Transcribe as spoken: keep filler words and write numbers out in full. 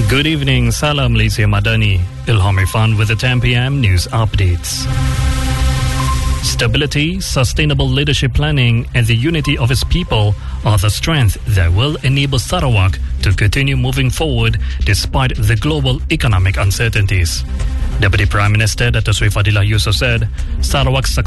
Good evening, Salam Malaysia Madani. Ilham Irfan with the ten p.m. news updates. Stability, sustainable leadership planning and the unity of its people are the strength that will enable Sarawak to continue moving forward despite the global economic uncertainties. Deputy Prime Minister Dato' Sri Fadilah Yusof said Sarawak's